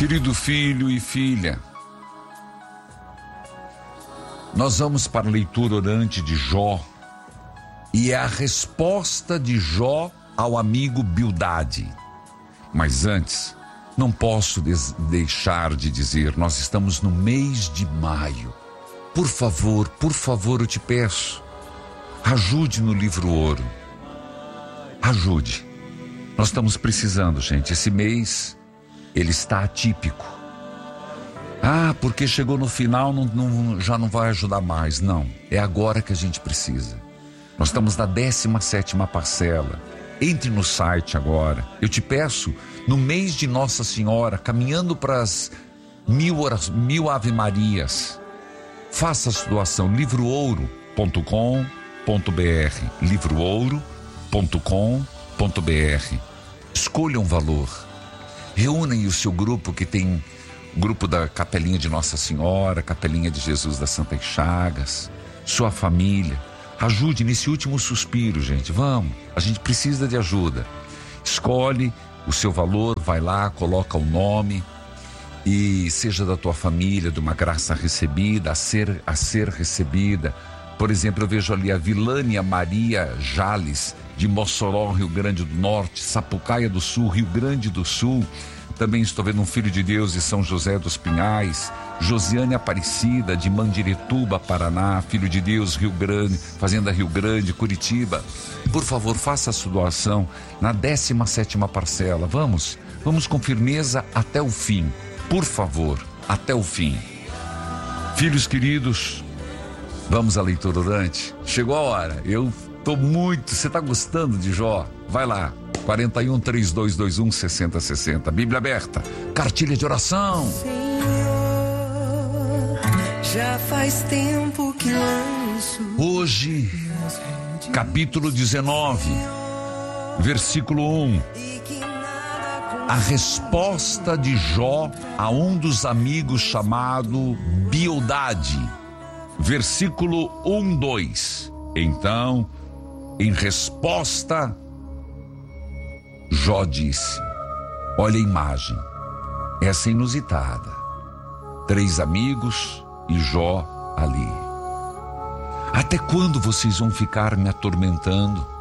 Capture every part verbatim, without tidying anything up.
Querido filho e filha, nós vamos para a leitura orante de Jó, e é a resposta de Jó ao amigo Bildade. Mas antes, não posso des- deixar de dizer, nós estamos no mês de maio. Por favor, por favor, eu te peço, ajude no livro ouro. Ajude. Nós estamos precisando, gente. Esse mês, ele está atípico. Ah, porque chegou no final, não, não, já não vai ajudar mais. Não, é agora que a gente precisa. Nós estamos na décima sétima parcela. Entre no site agora. Eu te peço, no mês de Nossa Senhora, caminhando para as mil, horas, mil Ave Marias, faça a sua doação, livro ouro ponto com ponto br, livro ouro ponto com ponto br. Escolha um valor. Reúnem o seu grupo, que tem o grupo da Capelinha de Nossa Senhora, Capelinha de Jesus das Santas Chagas, sua família. Ajude nesse último suspiro, gente. Vamos, a gente precisa de ajuda. Escolhe o seu valor, vai lá, coloca o nome, e seja da tua família, de uma graça recebida, a ser, a ser recebida. Por exemplo, eu vejo ali a Vilânia Maria Jales, de Mossoró, Rio Grande do Norte, Sapucaia do Sul, Rio Grande do Sul. Também estou vendo um filho de Deus de São José dos Pinhais, Josiane Aparecida, de Mandirituba, Paraná, filho de Deus, Rio Grande, Fazenda Rio Grande, Curitiba. Por favor, faça a sua doação na décima sétima parcela. Vamos, vamos com firmeza até o fim. Por favor, até o fim. Filhos queridos, vamos à leitura orante. Chegou a hora. Eu tô muito... Você tá gostando de Jó? Vai lá. quarenta e um, trinta e dois, vinte e um, sessenta, sessenta. Bíblia aberta. Cartilha de oração. Senhor, já faz tempo que lanço. Hoje, capítulo dezenove, versículo um. A resposta de Jó a um dos amigos chamado Bildade. Versículo um, dois. Então, em resposta, Jó disse: olha a imagem, essa é inusitada. Três amigos e Jó ali. Até quando vocês vão ficar me atormentando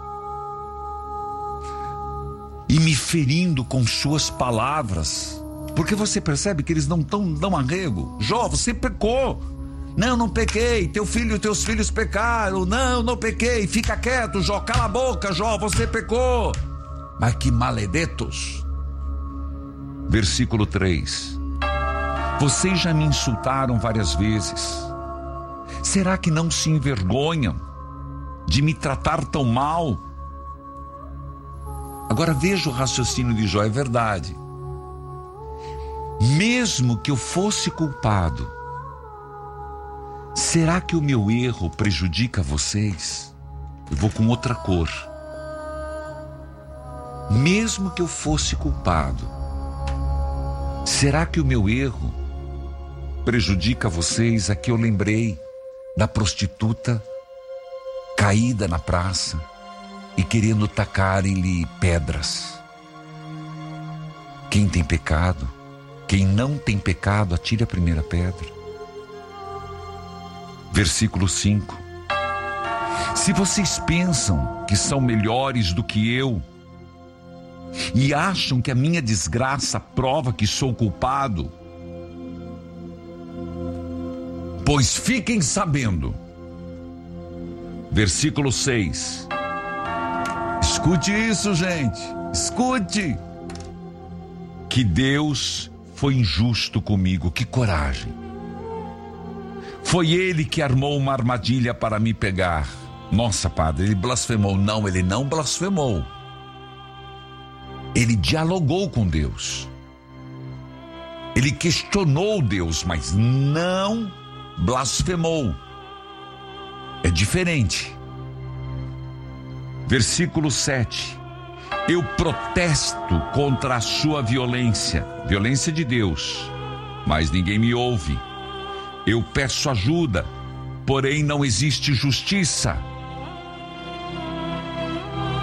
e me ferindo com suas palavras? Porque você percebe que eles não tão, dão arrego. Jó, você pecou. Não, não pequei. Teu filho e teus filhos pecaram. Não, não pequei. Fica quieto, Jó. Cala a boca, Jó. Você pecou. Mas que maledetos. Versículo três. Vocês já me insultaram várias vezes. Será que não se envergonham de me tratar tão mal? Agora veja o raciocínio de Jó, é verdade. Mesmo que eu fosse culpado, será que o meu erro prejudica vocês? Eu vou com outra cor. Mesmo que eu fosse culpado, será que o meu erro prejudica vocês? Aqui eu lembrei da prostituta caída na praça e querendo tacarem-lhe pedras. Quem tem pecado, quem não tem pecado, atire a primeira pedra. Versículo cinco. Se vocês pensam que são melhores do que eu e acham que a minha desgraça prova que sou culpado, pois fiquem sabendo. Versículo seis. Escute isso, gente. Escute. Que Deus foi injusto comigo. Que coragem. Foi ele que armou uma armadilha para me pegar. Nossa, padre, ele blasfemou. Não, ele não blasfemou. Ele dialogou com Deus. Ele questionou Deus, mas não blasfemou. É diferente. Versículo sete. Eu protesto contra a sua violência, violência de Deus, mas ninguém me ouve. Eu peço ajuda, porém não existe justiça.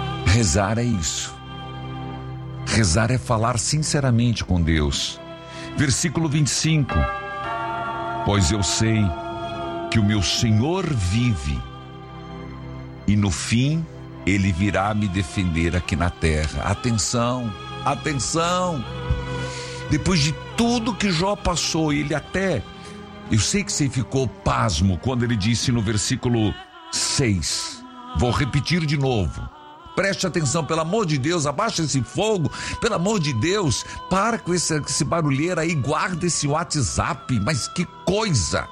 Rezar é isso. Rezar é falar sinceramente com Deus. Versículo vinte e cinco. Pois eu sei que o meu Senhor vive e no fim Ele virá me defender aqui na terra. Atenção, atenção. Depois de tudo que Jó passou, ele até... Eu sei que você ficou pasmo quando ele disse no versículo seis. Vou repetir de novo. Preste atenção, pelo amor de Deus, abaixa esse fogo. Pelo amor de Deus, para com esse, esse barulheiro aí, guarda esse WhatsApp. Mas que coisa!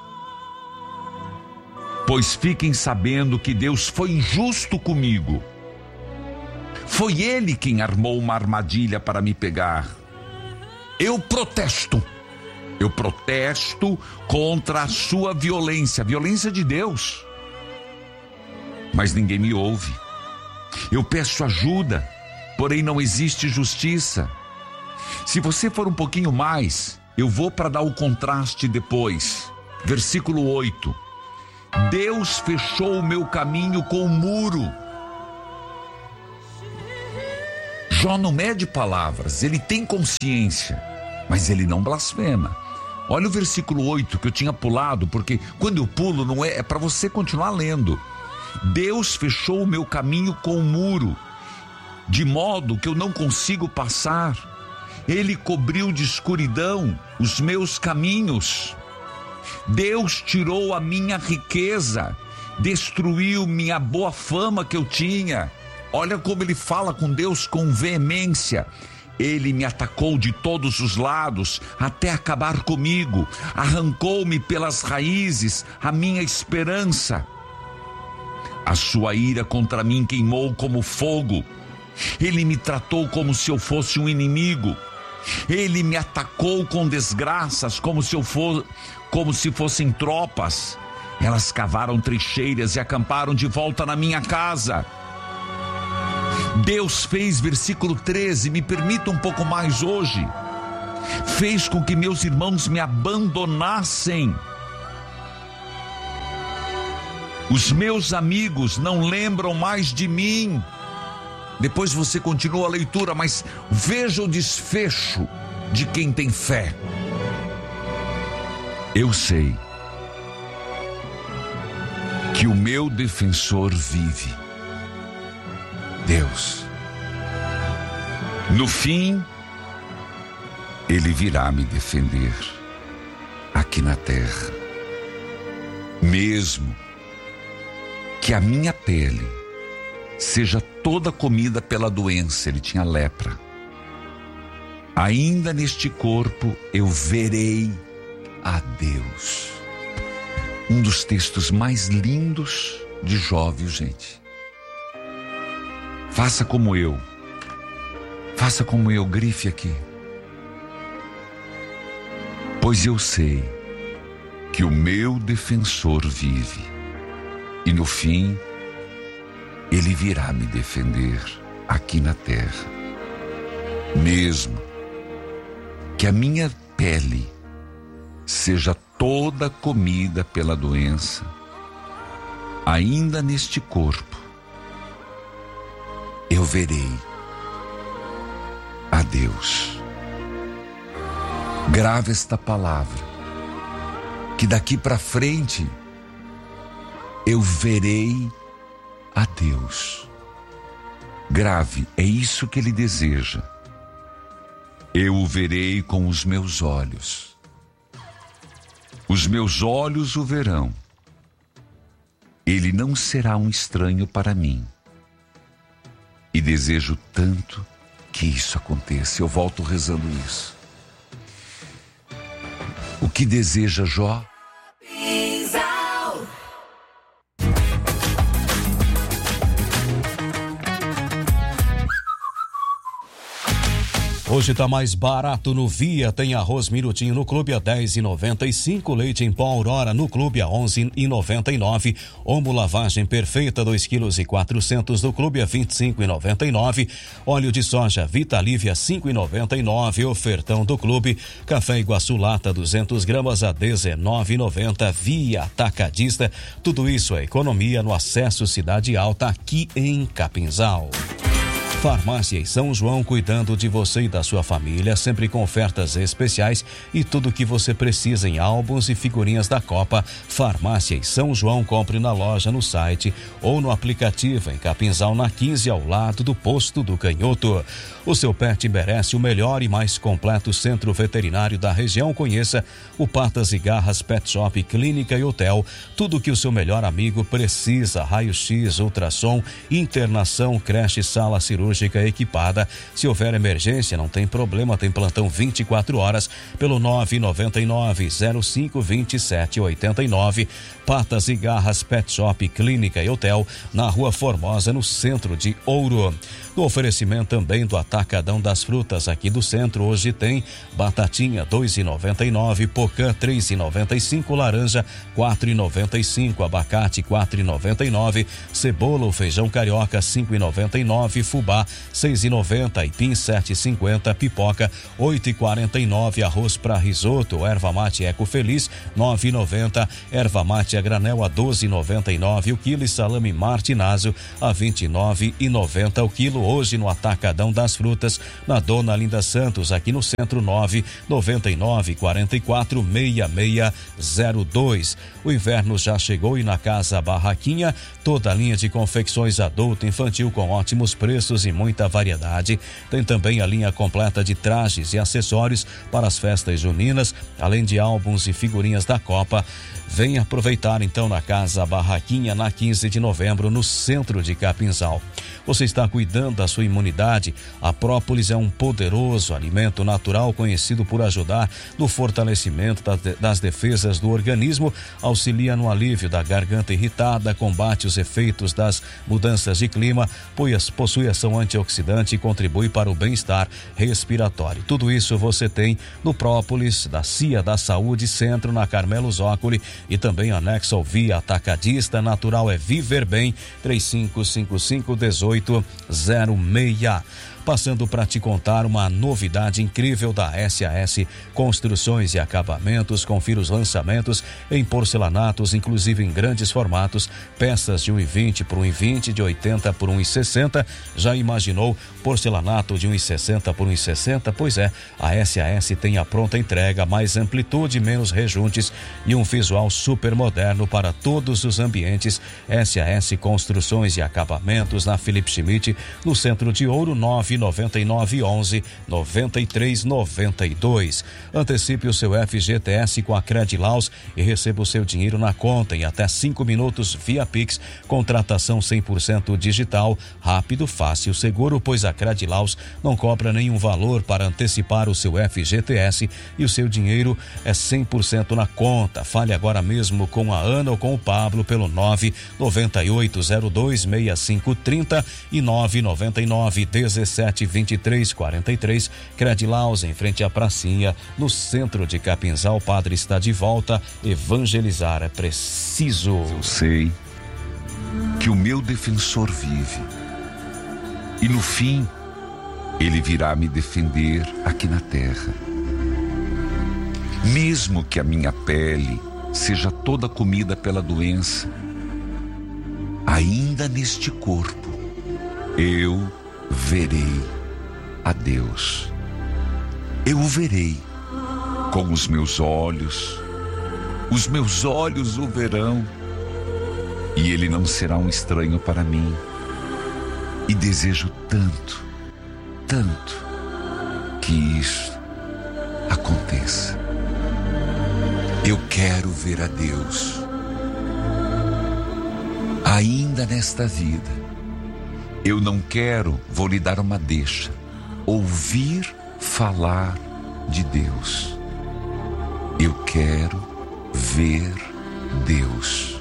Pois fiquem sabendo que Deus foi injusto comigo. Foi Ele quem armou uma armadilha para me pegar. Eu protesto. Eu protesto contra a sua violência, a violência de Deus. Mas ninguém me ouve. Eu peço ajuda, porém não existe justiça. Se você for um pouquinho mais, eu vou para dar o contraste depois. Versículo oito. Deus fechou o meu caminho com um muro. Jó não mede palavras, ele tem consciência, mas ele não blasfema. Olha o versículo oito que eu tinha pulado, porque quando eu pulo não é, é para você continuar lendo. Deus fechou o meu caminho com um muro, de modo que eu não consigo passar. Ele cobriu de escuridão os meus caminhos. Deus tirou a minha riqueza, destruiu minha boa fama que eu tinha. Olha como ele fala com Deus com veemência. Ele me atacou de todos os lados até acabar comigo. Arrancou-me pelas raízes a minha esperança. A sua ira contra mim queimou como fogo. Ele me tratou como se eu fosse um inimigo. Ele me atacou com desgraças como se eu for, como se fossem tropas. Elas cavaram trincheiras e acamparam de volta na minha casa. Deus fez, versículo treze, me permita um pouco mais hoje, fez com que meus irmãos me abandonassem. Os meus amigos não lembram mais de mim. Depois você continua a leitura, mas veja o desfecho de quem tem fé. Eu sei que o meu defensor vive. Deus. No fim, Ele virá me defender aqui na terra. Mesmo que a minha pele seja toda comida pela doença, ele tinha lepra, ainda neste corpo eu verei a Deus. Um dos textos mais lindos de Jó, viu, gente? Faça como eu. Faça como eu, grife aqui. Pois eu sei que o meu defensor vive, e no fim, ele virá me defender aqui na terra. Mesmo que a minha pele seja toda comida pela doença, ainda neste corpo, eu verei a Deus. Grave esta palavra, que daqui para frente eu verei a Deus. Grave, é isso que Ele deseja. Eu o verei com os meus olhos. Os meus olhos o verão. Ele não será um estranho para mim. E desejo tanto que isso aconteça. Eu volto rezando isso. O que deseja Jó? Hoje tá mais barato no Via, tem arroz minutinho no clube a dez e noventa e cinco, leite em pó Aurora no clube a onze e noventa e nove, omo lavagem perfeita dois quilos e quatrocentos no clube a vinte e cinco e noventa e nove, óleo de soja Vita Lívia cinco e noventa e nove, ofertão do clube, café Iguaçu lata duzentos gramas a dezenove e noventa, Via Atacadista, tudo isso é economia no acesso Cidade Alta aqui em Capinzal. Farmácia em São João, cuidando de você e da sua família, sempre com ofertas especiais e tudo o que você precisa em álbuns e figurinhas da Copa. Farmácia em São João, compre na loja, no site ou no aplicativo em Capinzal, na quinze, ao lado do Posto do Canhoto. O seu pet merece o melhor e mais completo centro veterinário da região. Conheça o Patas e Garras Pet Shop, Clínica e Hotel. Tudo o que o seu melhor amigo precisa: raio-x, ultrassom, internação, creche, sala cirúrgica equipada. Se houver emergência, não tem problema, tem plantão vinte e quatro horas pelo nove nove nove, zero cinco, dois sete oito nove. Patas e Garras Pet Shop, Clínica e Hotel, na Rua Formosa, no centro de Ouro. No oferecimento também do Atacadão das Frutas aqui do centro, hoje tem batatinha dois reais e noventa e nove, pocã três reais e noventa e cinco, laranja quatro reais e noventa e cinco, abacate quatro reais e noventa e nove, cebola ou feijão carioca cinco reais e noventa e nove, fubá seis reais e noventa, aipim sete reais e cinquenta, pipoca oito reais e quarenta e nove, arroz para risoto, erva mate Eco Feliz nove reais e noventa, erva mate a granel a doze reais e noventa e nove o quilo e salame Martinazzo a vinte e nove reais e noventa o quilo. Hoje no Atacadão das Frutas, na Dona Linda Santos, aqui no centro, nove nove nove, quarenta e quatro, seis seis zero dois. O inverno já chegou e na Casa Barraquinha, toda a linha de confecções adulto e infantil com ótimos preços e muita variedade. Tem também a linha completa de trajes e acessórios para as festas juninas, além de álbuns e figurinhas da Copa. Venha aproveitar então na Casa Barraquinha, na quinze de novembro, no centro de Capinzal. Você está cuidando da sua imunidade? A própolis é um poderoso alimento natural conhecido por ajudar no fortalecimento das defesas do organismo, auxilia no alívio da garganta irritada, combate os efeitos das mudanças de clima, pois possui ação antioxidante e contribui para o bem-estar respiratório. Tudo isso você tem no própolis da C I A da Saúde Centro, na Carmelo Zócoli, e também anexo ao Via Atacadista. Natural é Viver Bem, três cinco cinco cinco, um oito zero seis. Passando para te contar uma novidade incrível da S A S Construções e Acabamentos. Confira os lançamentos em porcelanatos, inclusive em grandes formatos, peças de um e vinte por um e vinte, de oitenta por um e sessenta. Já imaginou porcelanato de um e sessenta por um e sessenta? Pois é, a S A S tem a pronta entrega, mais amplitude, menos rejuntes e um visual super moderno para todos os ambientes. S A S Construções e Acabamentos, na Felipe Schmidt, no centro de Ouro, nove nove nove, onze, noventa e três noventa e dois. Antecipe o seu F G T S com a Credilaus e receba o seu dinheiro na conta em até cinco minutos via Pix. Contratação cem por cento digital, rápido, fácil, seguro, pois a Credilaus não cobra nenhum valor para antecipar o seu F G T S e o seu dinheiro é cem por cento na conta. Fale agora mesmo com a Ana ou com o Pablo pelo nove nove oito zero dois seis cinco três zero e nove nove nove, dezessete, vinte e três, quarenta e três. Credilaus, em frente à pracinha, no centro de Capinzal. O padre está de volta. Evangelizar é preciso. Eu sei que o meu defensor vive e no fim ele virá me defender aqui na terra. Mesmo que a minha pele seja toda comida pela doença, ainda neste corpo eu verei a Deus. Eu o verei com os meus olhos, os meus olhos o verão, e ele não será um estranho para mim. E desejo tanto, tanto que isso aconteça. Eu quero ver a Deus ainda nesta vida. Eu não quero, vou lhe dar uma deixa, ouvir falar de Deus. Eu quero ver Deus.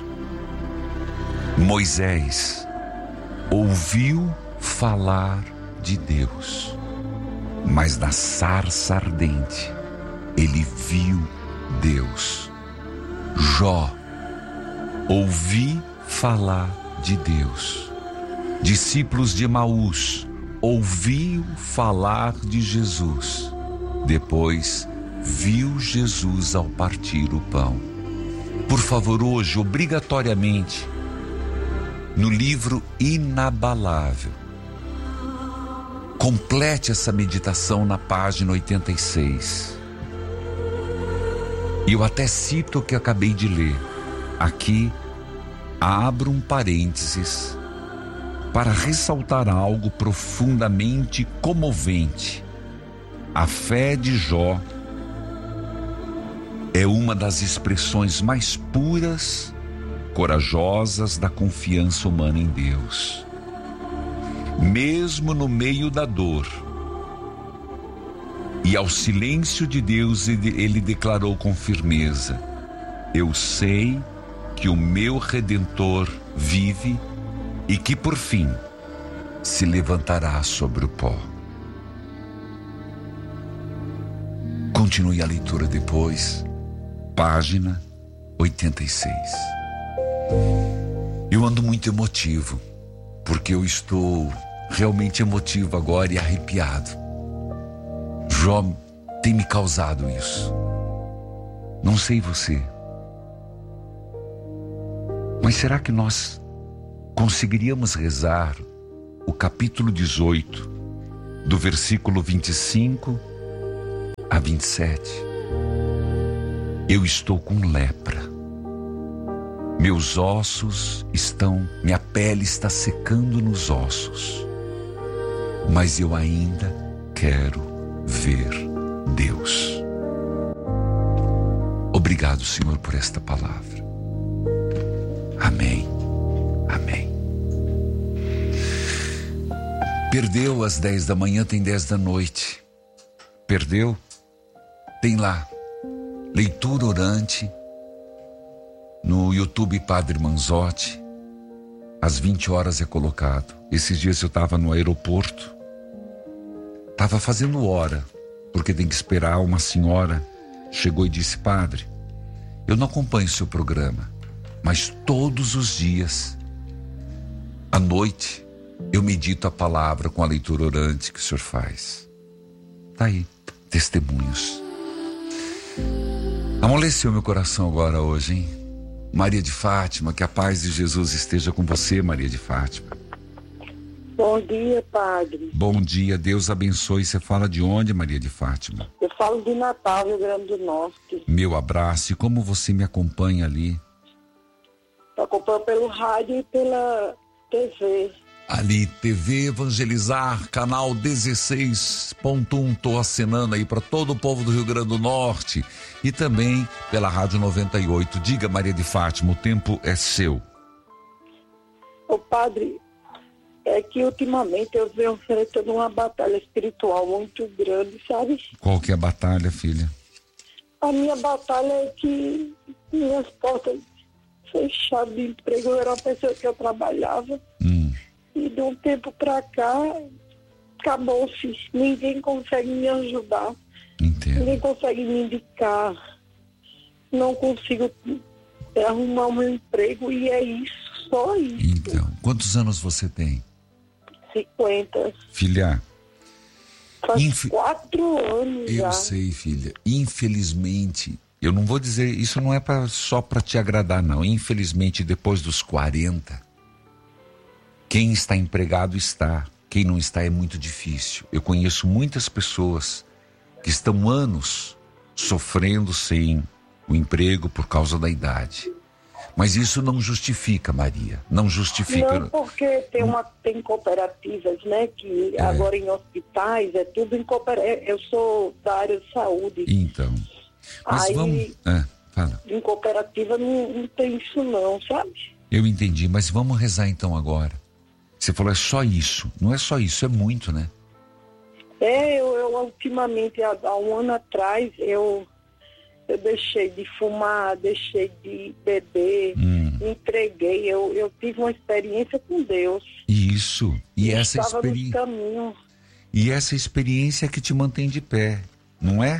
Moisés ouviu falar de Deus, mas na sarça ardente ele viu Deus. Jó ouvi falar de Deus. Discípulos de Emaús ouviu falar de Jesus. Depois viu Jesus ao partir o pão. Por favor, hoje, obrigatoriamente, no livro inabalável, complete essa meditação na página oitenta e seis. E eu até cito o que acabei de ler. Aqui, abro um parênteses para ressaltar algo profundamente comovente. A fé de Jó é uma das expressões mais puras, corajosas da confiança humana em Deus. Mesmo no meio da dor e ao silêncio de Deus, ele, ele declarou com firmeza: eu sei que o meu Redentor vive e que por fim se levantará sobre o pó. Continue a leitura depois, página oitenta e seis. Eu ando muito emotivo, porque eu estou realmente emotivo agora e arrepiado. Jó tem me causado isso. Não sei você, mas será que nós conseguiríamos rezar o capítulo dezoito, do versículo vinte e cinco a vinte e sete? Eu estou com lepra. Meus ossos estão, minha pele está secando nos ossos, mas eu ainda quero ver Deus. Obrigado, Senhor, por esta palavra. Amém. Amém. Perdeu às dez da manhã, tem dez da noite. Perdeu? Tem lá, leitura orante, no YouTube Padre Manzotti, às vinte horas é colocado. Esses dias eu estava no aeroporto, estava fazendo hora, porque tem que esperar. Uma senhora chegou e disse: padre, eu não acompanho o seu programa, mas todos os dias, à noite, eu medito a palavra com a leitura orante que o senhor faz. Está aí, testemunhos. Amoleceu meu coração agora hoje, hein? Maria de Fátima, que a paz de Jesus esteja com você, Maria de Fátima. Bom dia, padre. Bom dia, Deus abençoe. Você fala de onde, Maria de Fátima? Eu falo de Natal, Rio Grande do Norte. Meu abraço. E como você me acompanha ali? Eu acompanho pelo rádio e pela T V. Ali, T V Evangelizar, canal dezesseis ponto um, estou acenando aí para todo o povo do Rio Grande do Norte e também pela Rádio noventa e oito. Diga, Maria de Fátima, o tempo é seu. Ô padre, é que ultimamente eu venho enfrentando uma batalha espiritual muito grande, sabe? Qual que é a batalha, filha? A minha batalha é que minhas portas fechadas de emprego, eu era uma pessoa que eu trabalhava. Hum. E de um tempo pra cá, acabou-se. Ninguém consegue me ajudar. Entendo. Ninguém consegue me indicar. Não consigo arrumar um emprego e é isso, só isso. Então, quantos anos você tem? cinquenta. Filha. Faz inf... quatro anos eu já. Eu sei, filha. Infelizmente, eu não vou dizer, isso não é pra, só para te agradar, não. Infelizmente, depois dos quarenta, quem está empregado está, quem não está é muito difícil. Eu conheço muitas pessoas que estão anos sofrendo sem o emprego por causa da idade. Mas isso não justifica, Maria, não justifica. Não, porque tem, uma, tem cooperativas, né, que é. Agora em hospitais é tudo em cooperativa. Eu sou da área de saúde. Então, mas aí, vamos... É, fala. Em cooperativa não, não tem isso não, sabe? Eu entendi, mas vamos rezar então agora. Você falou, é só isso. Não é só isso, é muito, né? É, eu, eu ultimamente, há, há um ano atrás, eu, eu deixei de fumar, deixei de beber, hum. entreguei. Eu, eu tive uma experiência com Deus. Isso. E eu essa estava experiência. no caminho. E essa experiência que te mantém de pé, não é?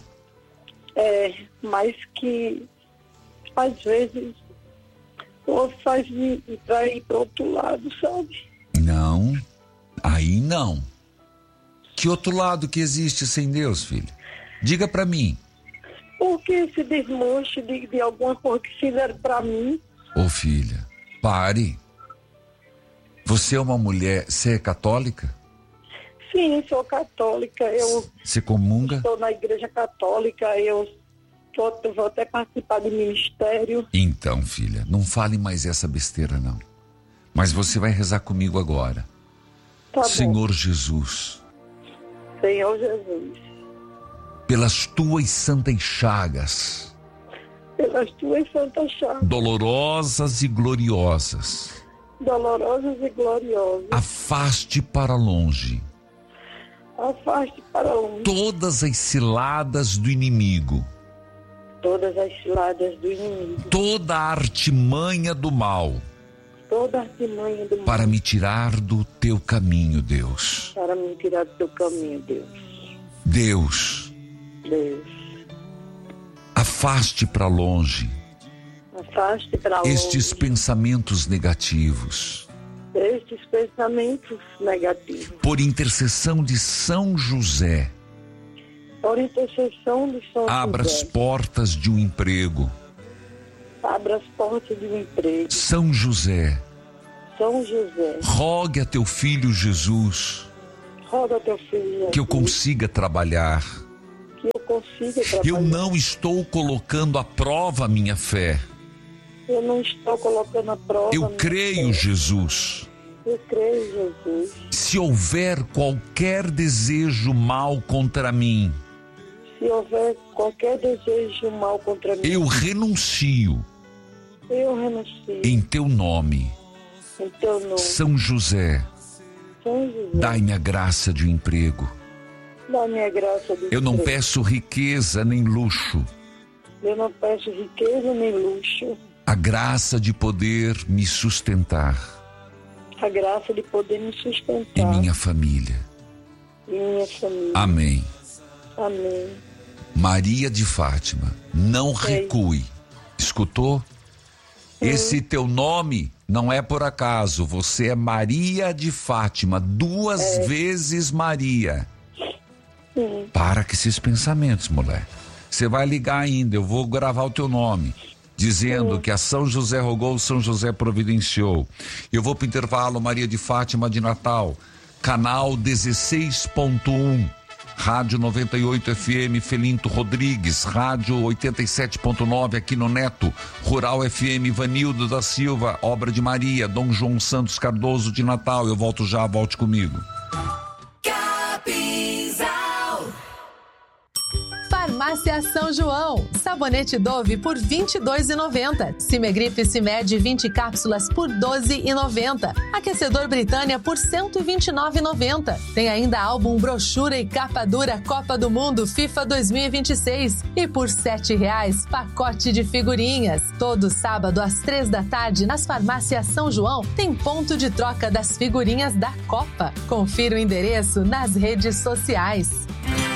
É, mas que às vezes ou faz me para ir para outro lado, sabe? Não, aí não. Que outro lado que existe sem Deus, filho? Diga pra mim. Porque esse desmanche de, de alguma coisa que fizeram pra mim. Ô filha, pare. Você é uma mulher, você é católica? Sim, sou católica. Eu Você comunga? estou na igreja católica, eu tô, vou até participar do ministério. Então, filha, não fale mais essa besteira, não. Mas você vai rezar comigo agora. Tá bom. Senhor Jesus, Senhor Jesus, pelas tuas santas chagas, pelas tuas santas chagas, dolorosas e gloriosas, dolorosas e gloriosas, afaste para longe afaste para longe todas as ciladas do inimigo, todas as ciladas do inimigo, toda a artimanha do mal, toda a artimanha do mal, para me tirar do teu caminho, Deus. para me tirar do teu caminho, Deus. Deus, Deus, afaste para longe afaste para longe estes pensamentos negativos. estes pensamentos negativos. Por intercessão de São José, Por intercessão de São abra as José, portas de um emprego. abra as portas de um emprego. São José, São José, rogue a teu filho Jesus roga teu filho que eu Jesus, consiga trabalhar. que eu consiga trabalhar. Eu não estou colocando à prova a minha fé. Eu não estou colocando à prova. Eu minha creio, fé. Jesus. Eu creio, Jesus. Se houver qualquer desejo mal contra mim, Se houver qualquer desejo mal contra mim, eu renuncio eu renuncio em teu nome. em teu nome. São José, São José, dai-me a graça de um emprego. dá-me a graça de Eu não emprego. peço riqueza nem luxo, Eu não peço riqueza nem luxo. a graça de poder me sustentar A graça de poder me e sustentar minha família. e minha família. Amém. Amém. Maria de Fátima, não recue. Escutou? Esse teu nome não é por acaso. Você é Maria de Fátima, duas vezes Maria. Sim. Para com esses pensamentos, mulher. Você vai ligar ainda, eu vou gravar o teu nome, dizendo que a São José rogou, São José providenciou. Eu vou para o intervalo, Maria de Fátima de Natal, canal dezesseis ponto um, Rádio noventa e oito F M, Felinto Rodrigues, Rádio oitenta e sete ponto nove aqui no Neto, Rural F M, Vanildo da Silva, Obra de Maria, Dom João Santos Cardoso de Natal. Eu volto já, volte comigo. Farmácia São João, sabonete Dove por vinte e dois reais e noventa centavos. Cimegripe Cimed vinte cápsulas por doze reais e noventa centavos. Aquecedor Britânia por cento e vinte e nove reais e noventa centavos. Tem ainda álbum, brochura e capa dura Copa do Mundo FIFA dois mil e vinte e seis. E por sete reais, pacote de figurinhas. Todo sábado às três da tarde, nas farmácias São João, tem ponto de troca das figurinhas da Copa. Confira o endereço nas redes sociais.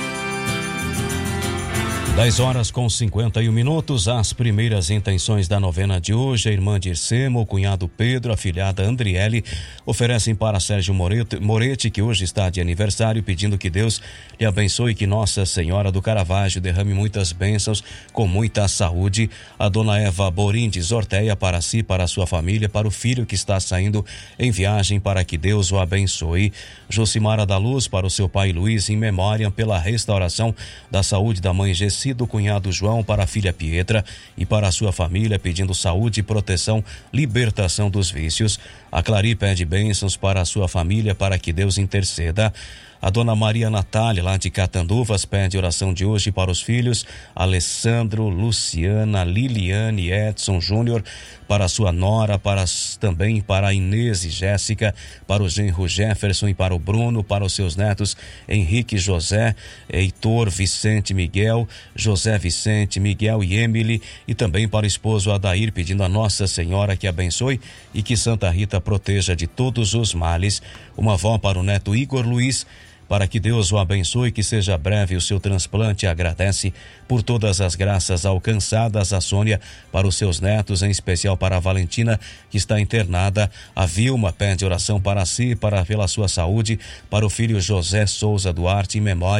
dez horas com cinquenta e um minutos, as primeiras intenções da novena de hoje. A irmã Dircema, o cunhado Pedro, a filhada Andriele, oferecem para Sérgio Moretti, Moretti, que hoje está de aniversário, pedindo que Deus lhe abençoe e que Nossa Senhora do Caravaggio derrame muitas bênçãos com muita saúde. A dona Eva Borindi sorteia para si, para a sua família, para o filho que está saindo em viagem, para que Deus o abençoe. Josimara da Luz, para o seu pai Luiz, em memória pela restauração da saúde da mãe Gessi, do cunhado João, para a filha Pietra e para a sua família, pedindo saúde, proteção, libertação dos vícios. A Clari pede bênçãos para a sua família, para que Deus interceda. A dona Maria Natália, lá de Catanduvas, pede oração de hoje para os filhos Alessandro, Luciana, Liliane, Edson Júnior, para a sua nora, para também para a Inês e Jéssica, para o genro Jefferson e para o Bruno, para os seus netos Henrique, José, Heitor, Vicente, Miguel, José Vicente, Miguel e Emily, e também para o esposo Adair, pedindo a Nossa Senhora que abençoe e que Santa Rita proteja de todos os males. Uma avó para o neto Igor Luiz, para que Deus o abençoe, que seja breve o seu transplante. Agradece por todas as graças alcançadas. A Sônia, para os seus netos, em especial para a Valentina, que está internada. A Vilma pede oração para si, para pela sua saúde, para o filho José Souza Duarte, em memória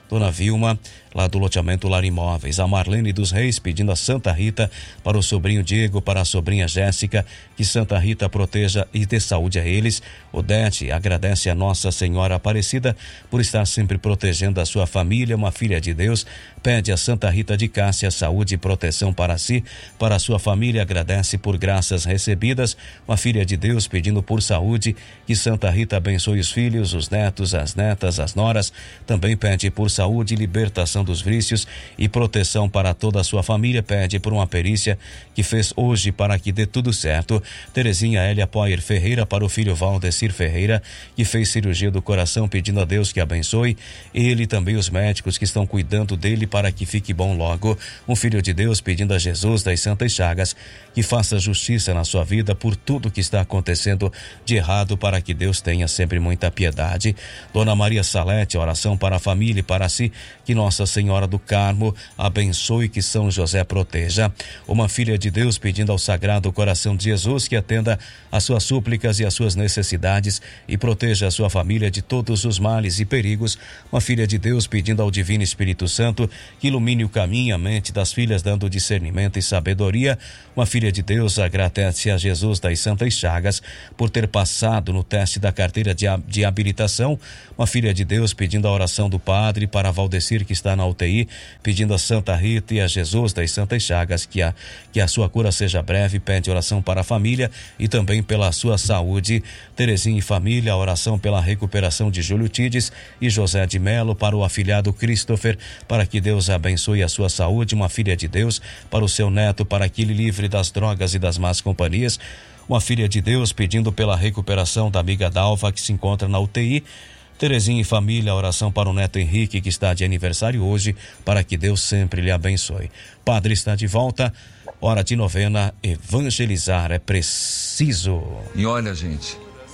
Dona Vilma, lá do loteamento Lar Imóveis. A Marlene dos Reis pedindo a Santa Rita para o sobrinho Diego, para a sobrinha Jéssica, que Santa Rita proteja e dê saúde a eles. Odete agradece a Nossa Senhora Aparecida por estar sempre protegendo a sua família. Uma filha de Deus pede a Santa Rita de Cássia saúde e proteção para si, para a sua família. Agradece por graças recebidas. Uma filha de Deus pedindo por saúde, que Santa Rita abençoe os filhos, os netos, as netas, as noras. Também pede por saúde, libertação dos vícios e proteção para toda a sua família. Pede por uma perícia que fez hoje para que dê tudo certo. Terezinha Hélia Poyer Ferreira para o filho Valdecir Ferreira, que fez cirurgia do coração, pedindo a Deus que abençoe ele e também os médicos que estão cuidando dele para que fique bom logo. Um filho de Deus pedindo a Jesus das Santas Chagas que faça justiça na sua vida por tudo que está acontecendo de errado, para que Deus tenha sempre muita piedade. Dona Maria Salete, oração para a família e para si, que Nossa Senhora do Carmo abençoe, que São José proteja. Uma filha de Deus pedindo ao Sagrado Coração de Jesus que atenda às suas súplicas e às suas necessidades e proteja a sua família de todos os males e perigos. Uma filha de Deus pedindo ao Divino Espírito Santo que ilumine o caminho e a mente das filhas, dando discernimento e sabedoria. Uma filha de Deus agradece a Jesus das Santas Chagas por ter passado no teste da carteira de, de habilitação. Uma filha de Deus pedindo a oração do Padre para Valdecir, que está na U T I, pedindo a Santa Rita e a Jesus das Santas Chagas que a, que a sua cura seja breve. Pede oração para a família e também pela sua saúde. Terezinha e família, oração pela recuperação de Júlio Tides e José de Melo, para o afilhado Christopher, para que Deus abençoe a sua saúde. Uma filha de Deus para o seu neto, para que ele livre das drogas e das más companhias. Uma filha de Deus pedindo pela recuperação da amiga Dalva, que se encontra na U T I. Terezinha e família, oração para o neto Henrique, que está de aniversário hoje, para que Deus sempre lhe abençoe. Padre está de volta, hora de novena, evangelizar é preciso. E olha, gente,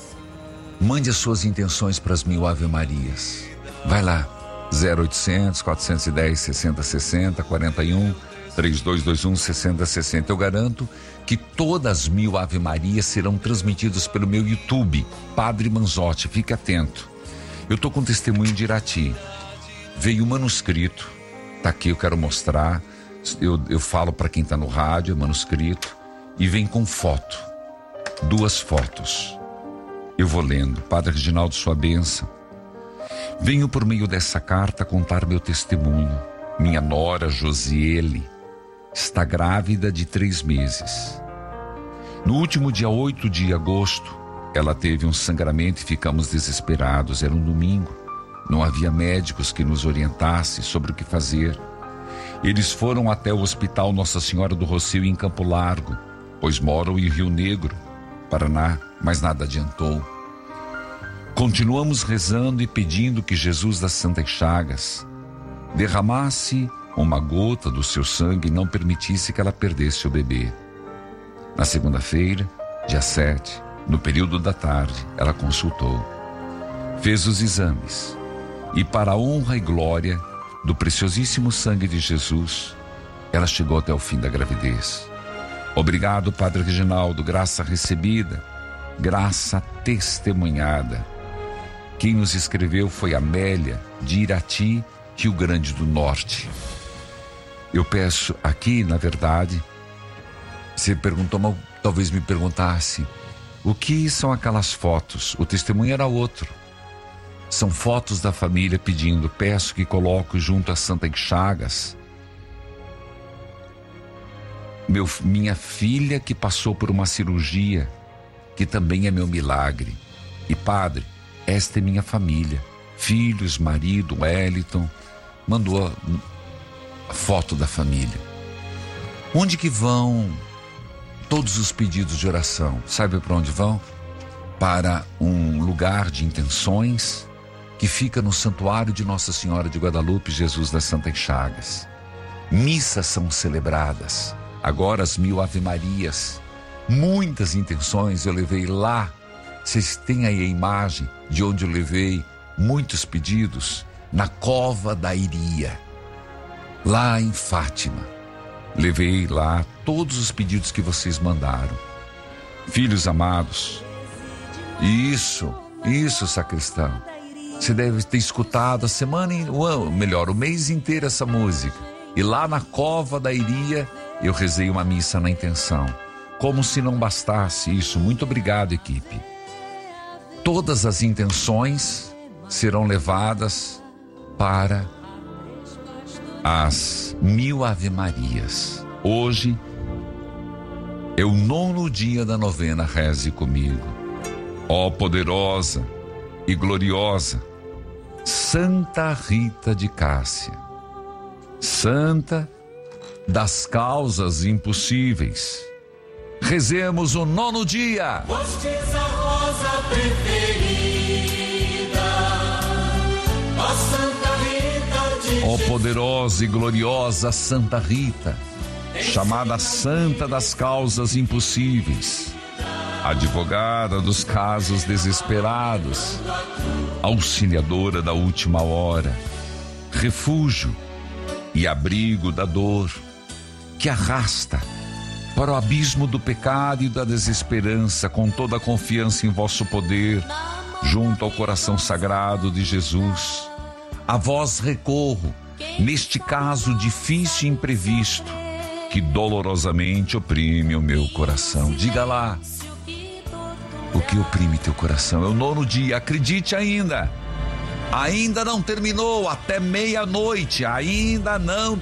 mande as suas intenções para as mil Ave Marias. Vai lá, zero oitocentos, quatrocentos e dez, sessenta sessenta, quarenta e um, três dois dois um, sessenta sessenta. Eu garanto que todas as mil Ave Marias serão transmitidas pelo meu YouTube, Padre Manzotti. Fique atento. Eu estou com testemunho de Irati. Veio um manuscrito, tá aqui, eu quero mostrar. Eu, eu falo para quem está no rádio, é manuscrito, e vem com foto, duas fotos. Eu vou lendo. Padre Reginaldo, sua bênção. Venho por meio dessa carta contar meu testemunho. Minha nora Josiele está grávida de três meses. No último dia oito de agosto, ela teve um sangramento e ficamos desesperados. Era um domingo. Não havia médicos que nos orientassem sobre o que fazer. Eles foram até o Hospital Nossa Senhora do Rossio em Campo Largo, pois moram em Rio Negro, Paraná, mas nada adiantou. Continuamos rezando e pedindo que Jesus das Santas Chagas derramasse uma gota do seu sangue e não permitisse que ela perdesse o bebê. Na segunda-feira, dia sete, no período da tarde, ela consultou, fez os exames e, para a honra e glória do preciosíssimo sangue de Jesus, ela chegou até o fim da gravidez. Obrigado, Padre Reginaldo, graça recebida, graça testemunhada. Quem nos escreveu foi Amélia, de Irati, Rio Grande do Norte. Eu peço aqui, na verdade, você perguntou, mas talvez me perguntasse, o que são aquelas fotos? O testemunho era outro. São fotos da família pedindo, peço que coloque junto às Santas Chagas meu, minha filha que passou por uma cirurgia, que também é meu milagre. E Padre, esta é minha família, filhos, marido, Wellington, mandou a, a foto da família. Onde que vão todos os pedidos de oração? Sabe para onde vão? Para um lugar de intenções que fica no Santuário de Nossa Senhora de Guadalupe, Jesus das Santas Chagas. Missas são celebradas. Agora as mil Ave Marias, muitas intenções eu levei lá. Vocês têm aí a imagem de onde eu levei muitos pedidos? Na Cova da Iria, lá em Fátima. Levei lá todos os pedidos que vocês mandaram. Filhos amados, isso, isso, sacristão. Você deve ter escutado a semana, ou melhor, o mês inteiro essa música. E lá na Cova da Iria, eu rezei uma missa na intenção. Como se não bastasse isso. Muito obrigado, equipe. Todas as intenções serão levadas para as mil Ave-Marias. Hoje é o nono dia da novena. Reze comigo. Ó poderosa e gloriosa Santa Rita de Cássia, Santa das causas impossíveis, rezemos o nono dia. Fostes a rosa preferida, ó Santa Rita de Ó poderosa e gloriosa Santa Rita, chamada Santa das causas impossíveis, advogada dos casos desesperados, auxiliadora da última hora, refúgio e abrigo da dor, que arrasta para o abismo do pecado e da desesperança, com toda a confiança em vosso poder, junto ao coração sagrado de Jesus. A vós recorro, neste caso difícil e imprevisto, que dolorosamente oprime o meu coração. Diga lá, o que oprime teu coração? É o nono dia, acredite ainda. Ainda não terminou, até meia-noite, ainda não